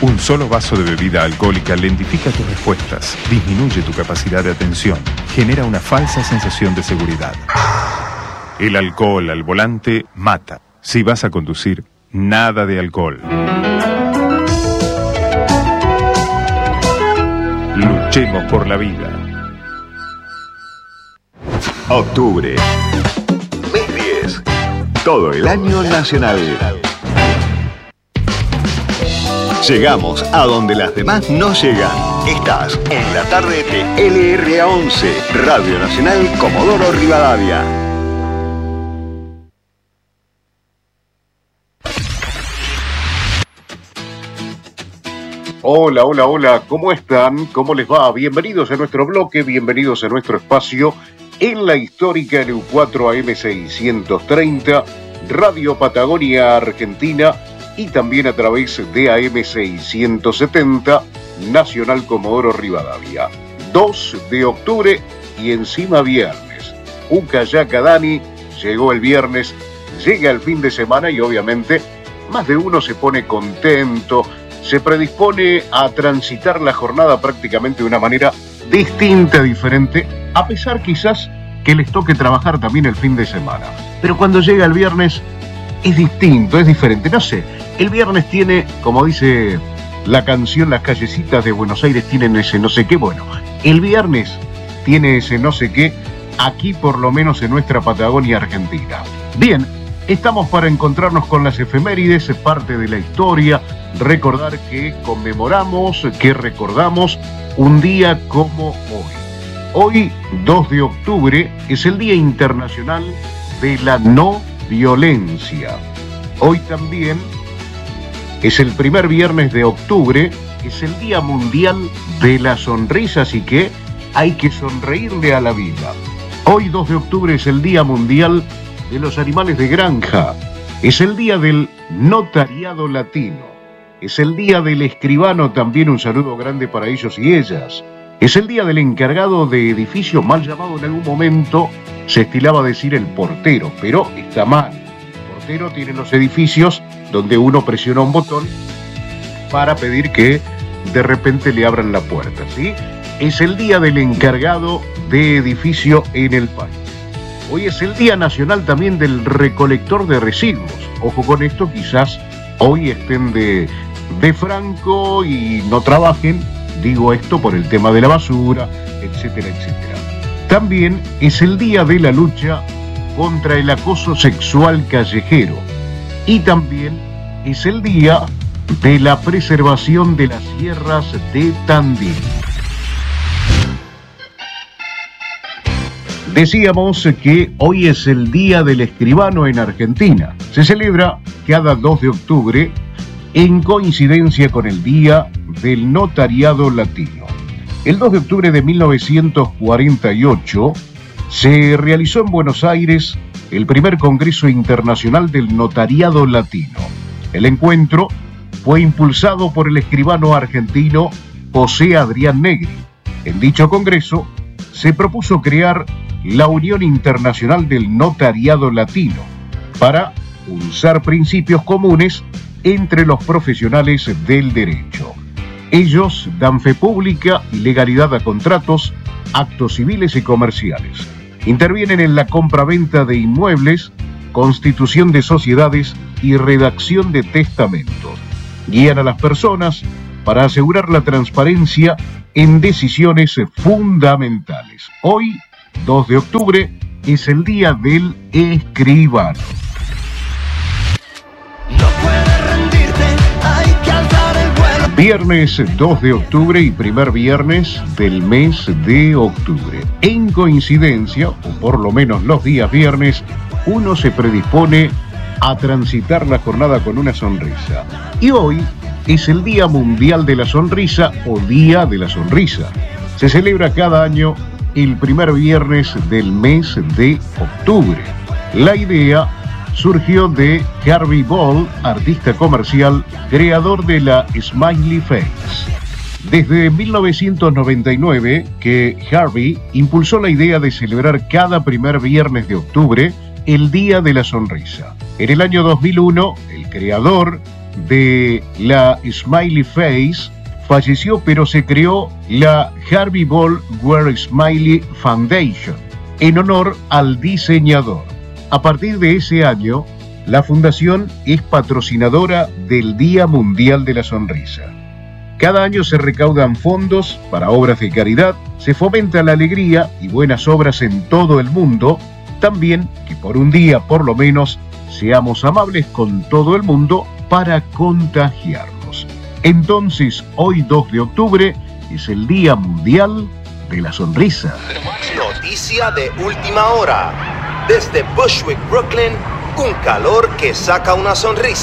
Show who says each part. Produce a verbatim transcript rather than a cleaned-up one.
Speaker 1: Un solo vaso de bebida alcohólica lentifica tus respuestas, disminuye tu capacidad de atención, genera una falsa sensación de seguridad. El alcohol al volante mata. Si vas a conducir, nada de alcohol. Luchemos por la vida.
Speaker 2: Octubre. Mes diez. Todo el año nacional. Llegamos a donde las demás no llegan. Estás en la tarde de L R A once, Radio Nacional Comodoro Rivadavia.
Speaker 3: Hola, hola, hola, ¿cómo están? ¿Cómo les va? Bienvenidos a nuestro bloque, bienvenidos a nuestro espacio en la histórica N U cuatro A M seiscientos treinta, Radio Patagonia Argentina y también a través de A M seiscientos setenta, Nacional Comodoro Rivadavia. dos de octubre y encima viernes. Uca Yaca Dani, llegó el viernes, llega el fin de semana y obviamente más de uno se pone contento, se predispone a transitar la jornada prácticamente de una manera distinta, diferente, a pesar quizás que les toque trabajar también el fin de semana. Pero cuando llega el viernes es distinto, es diferente, no sé. El viernes tiene, como dice la canción, las callecitas de Buenos Aires tienen ese no sé qué. Bueno, el viernes tiene ese no sé qué, aquí por lo menos en nuestra Patagonia Argentina. Bien, estamos para encontrarnos con las efemérides, parte de la historia, recordar que conmemoramos, que recordamos un día como hoy. Hoy, dos de octubre, es el Día Internacional de la No Violencia. Hoy también es el primer viernes de octubre, es el Día Mundial de la Sonrisa, así que hay que sonreírle a la vida. Hoy, dos de octubre, es el Día Mundial de los Animales de Granja. Es el Día del Notariado Latino. Es el Día del Escribano, también un saludo grande para ellos y ellas. Es el Día del Encargado de Edificio, mal llamado en algún momento, se estilaba decir el portero, pero está mal. El portero tiene los edificios donde uno presiona un botón para pedir que de repente le abran la puerta, ¿sí? Es el Día del Encargado de Edificio en el país. Hoy es el Día Nacional también del Recolector de Residuos. Ojo con esto, quizás hoy estén de, de franco y no trabajen, digo esto por el tema de la basura, etcétera, etcétera. También es el Día de la Lucha contra el Acoso Sexual Callejero. Y también es el Día de la Preservación de las Sierras de Tandil. Decíamos que hoy es el Día del Escribano en Argentina. Se celebra cada dos de octubre en coincidencia con el Día del Notariado Latino. El dos de octubre de mil novecientos cuarenta y ocho se realizó en Buenos Aires el primer Congreso Internacional del Notariado Latino. El encuentro fue impulsado por el escribano argentino José Adrián Negri. En dicho congreso se propuso crear la Unión Internacional del Notariado Latino para usar principios comunes entre los profesionales del derecho. Ellos dan fe pública y legalidad a contratos, actos civiles y comerciales. Intervienen en la compra-venta de inmuebles, constitución de sociedades y redacción de testamentos. Guían a las personas para asegurar la transparencia en decisiones fundamentales. Hoy, dos de octubre, es el Día del Escribano.
Speaker 4: No puedes rendirte, hay que alzar el vuelo.
Speaker 3: Viernes dos de octubre y primer viernes del mes de octubre. En coincidencia, o por lo menos los días viernes, uno se predispone a transitar la jornada con una sonrisa. Y hoy es el Día Mundial de la Sonrisa o Día de la Sonrisa. Se celebra cada año el primer viernes del mes de octubre. La idea surgió de Harvey Ball, artista comercial, creador de la Smiley Face. Desde mil novecientos noventa y nueve que Harvey impulsó la idea de celebrar cada primer viernes de octubre el Día de la Sonrisa. En el año dos mil uno, el creador de la Smiley Face falleció, pero se creó la Harvey Ball Wear Smiley Foundation en honor al diseñador. A partir de ese año, la fundación es patrocinadora del Día Mundial de la Sonrisa. Cada año se recaudan fondos para obras de caridad, se fomenta la alegría y buenas obras en todo el mundo, también que por un día por lo menos seamos amables con todo el mundo para contagiarnos. Entonces, hoy dos de octubre es el Día Mundial de la Sonrisa.
Speaker 5: Noticia de última hora. Desde Bushwick, Brooklyn, un calor que saca una sonrisa.